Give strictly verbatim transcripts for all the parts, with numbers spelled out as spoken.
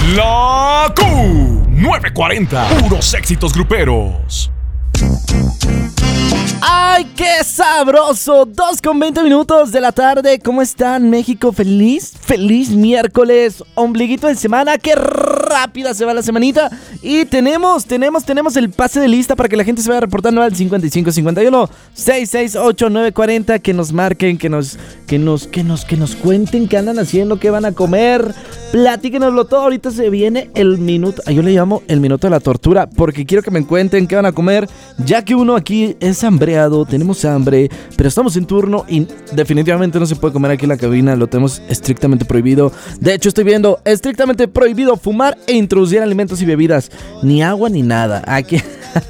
La Q novecientos cuarenta, puros éxitos gruperos. ¡Ay, qué sabroso! dos con veinte minutos de la tarde. ¿Cómo están, México? Feliz, feliz miércoles, ombliguito de semana. ¡Qué rápida se va la semanita! Y tenemos, tenemos, tenemos el pase de lista para que la gente se vaya reportando al cincuenta y cinco cincuenta y uno, sesenta y seis ocho nueve cuarenta. Que nos marquen, que nos, que nos, que nos, que nos cuenten qué andan haciendo, qué van a comer. Platíquenoslo todo. Ahorita se viene el minuto, yo le llamo el minuto de la tortura, porque quiero que me cuenten qué van a comer, ya que uno aquí es hambreado, tenemos hambre, pero estamos en turno y definitivamente no se puede comer aquí en la cabina, lo tenemos estrictamente prohibido. De hecho, estoy viendo estrictamente prohibido fumar e introducir alimentos y bebidas, ni agua ni nada. Aquí,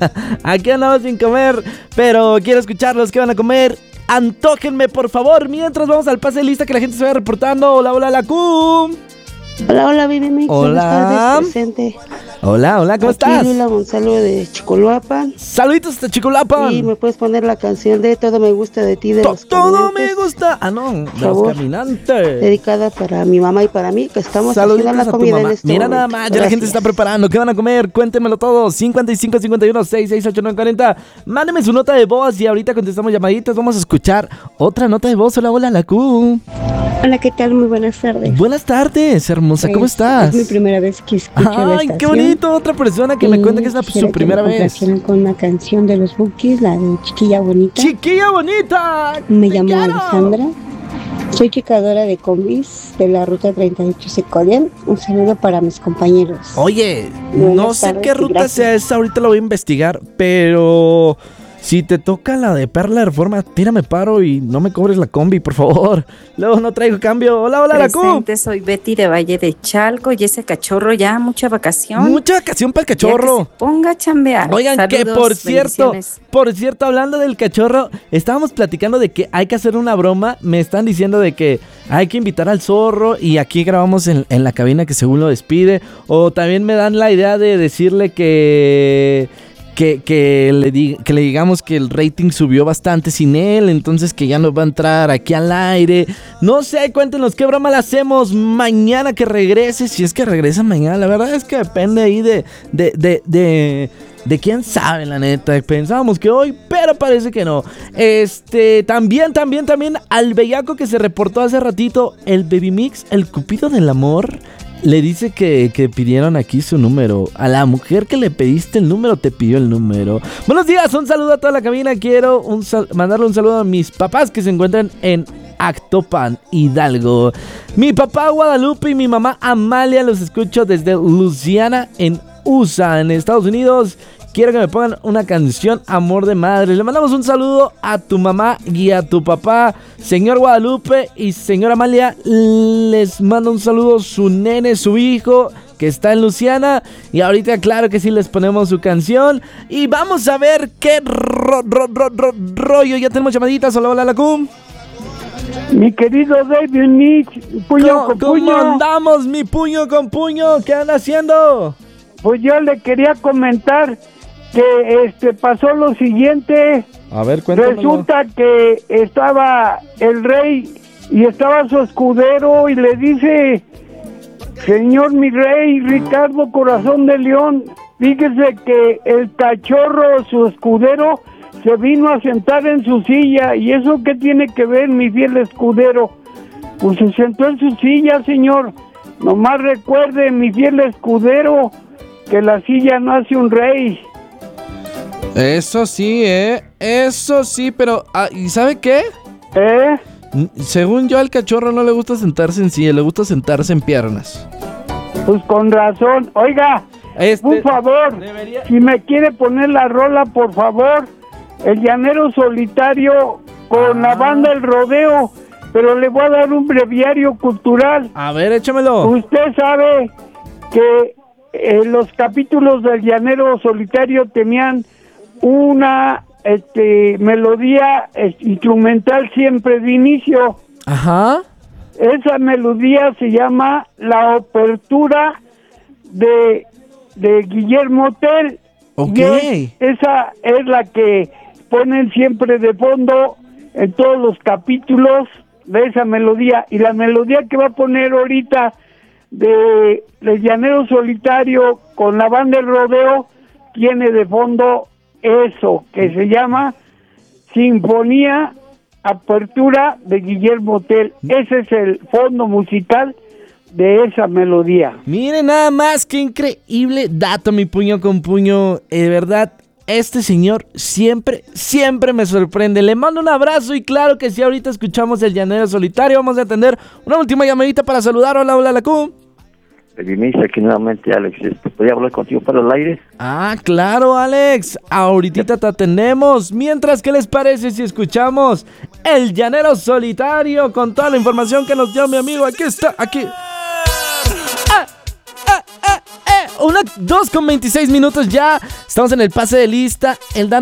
aquí andamos sin comer, pero quiero escucharlos, qué van a comer. Antójenme, por favor, mientras vamos al pase de lista, que la gente se vaya reportando. Hola, hola, la Q. Hola, hola, Baby Mix. Hola. Buenas tardes, presente. Hola, hola, ¿cómo Aquí estás? Lula Gonzalo de Chicolapan. Saluditos hasta Chicolapan. Y me puedes poner la canción de Todo me gusta de ti de To- los Todo Caminantes. me gusta. Ah, no, de los favor. Caminantes. Dedicada para mi mamá y para mí, que estamos Saluditos haciendo a la tu comida mamá. en este Mira momento. nada más, ya la Gracias. gente se está preparando. ¿Qué van a comer? Cuéntemelo todo. cincuenta y cinco cincuenta y uno, sesenta y seis ocho nueve cuarenta. Mándeme su nota de voz y ahorita contestamos llamaditas. Vamos a escuchar otra nota de voz. Hola, hola, la Q. Hola, ¿qué tal? Muy buenas tardes. Buenas tardes, hermosa. ¿Cómo Pues, estás? Es mi primera vez que escucho la Ay, estación. qué bonito. Otra persona que me Y cuenta que es la, quisiera su primera que me vez. complacieran con una canción de los Bukis, la de Chiquilla Bonita. Chiquilla bonita. Me Te llamo quiero. Alejandra. Soy checadora de combis de la ruta treinta y ocho Secolian. Un saludo para mis compañeros. Oye, Buenas no sé tardes qué y ruta gracias. sea esa, ahorita lo voy a investigar, pero si te toca la de Perla de Reforma, tírame paro y no me cobres la combi, por favor. Luego no traigo cambio. Hola, hola, la Q. Presente, soy Betty de Valle de Chalco y ese cachorro ya mucha vacación. Mucha vacación para el Ya que cachorro. se ponga a chambear. Oigan, que Saludos, por cierto, bendiciones. por cierto, hablando del cachorro, estábamos platicando de que hay que hacer una broma. Me están diciendo de que hay que invitar al zorro y aquí grabamos en, en la cabina que según lo despide. O también me dan la idea de decirle que... Que, que, le di- que le digamos que el rating subió bastante sin él, entonces que ya no va a entrar aquí al aire. No sé, cuéntenos qué broma le hacemos mañana que regrese, si es que regresa mañana. La verdad es que depende ahí de, de, de, de, de quién sabe, la neta. Pensábamos que hoy, pero parece que no. Este, también, también, también al bellaco que se reportó hace ratito, el Baby Mix, el cupido del amor. Le dice que, que pidieron aquí su número. A la mujer que le pediste el número te pidió el número. Buenos días, un saludo a toda la cabina. Quiero un sal- mandarle un saludo a mis papás que se encuentran en Actopan, Hidalgo. Mi papá Guadalupe y mi mamá Amalia los escucho desde Louisiana en U S A, en Estados Unidos. Quiero que me pongan una canción, Amor de Madre. Le mandamos un saludo a tu mamá y a tu papá, señor Guadalupe y señora Amalia. Les mando un saludo su nene, su hijo, que está en Luciana. Y ahorita, claro que sí, les ponemos su canción. Y vamos a ver qué ro- ro- ro- ro- rollo. Ya tenemos llamaditas. Hola, hola, la Q. Mi querido David Mix, puño ¿Cómo, con cómo puño. andamos, mi puño con puño? ¿Qué anda haciendo? Pues yo le quería comentar que este pasó lo siguiente. A ver, cuéntamelo. Resulta que estaba el rey y estaba su escudero y le dice: señor mi rey Ricardo Corazón de León, fíjese que el cachorro, su escudero, se vino a sentar en su silla. ¿Y eso qué tiene que ver, mi fiel escudero? Pues se sentó en su silla, señor. Nomás recuerde, mi fiel escudero, que la silla no hace un rey. Eso sí, ¿eh? Eso sí, pero... ah, ¿y sabe qué? ¿Eh? N- Según yo, al cachorro no le gusta sentarse en silla, le gusta sentarse en piernas. Pues con razón. Oiga, Este, por favor, debería- si me quiere poner la rola, por favor. El Llanero Solitario con Ah. la banda El Rodeo. Pero le voy a dar un breviario cultural. A ver, échamelo. Usted sabe que eh, los capítulos del Llanero Solitario tenían una este, melodía eh, instrumental siempre de inicio. Ajá. Esa melodía se llama La Apertura de, de Guillermo Tell. Ok. Y es- esa es la que ponen siempre de fondo en todos los capítulos de esa melodía. Y la melodía que va a poner ahorita de El Llanero Solitario con la banda del rodeo tiene de fondo eso que se llama Sinfonía Apertura de Guillermo Tell. Ese es el fondo musical de esa melodía. Miren nada más, qué increíble dato, mi puño con puño. Eh, de verdad, este señor siempre, siempre me sorprende. Le mando un abrazo y claro que sí, ahorita escuchamos El Llanero Solitario. Vamos a atender una última llamadita para saludar. Hola, hola, la Q. Inicia aquí nuevamente, Alex. Este, ¿podría hablar contigo para el aire? Ah, claro, Alex. Ahorita te atendemos. Mientras, ¿qué les parece si escuchamos El Llanero Solitario con toda la información que nos dio mi amigo? Aquí está, aquí. Ah, ah, ah, eh. Una, dos con veintiséis minutos ya. Estamos en el pase de lista. El Dan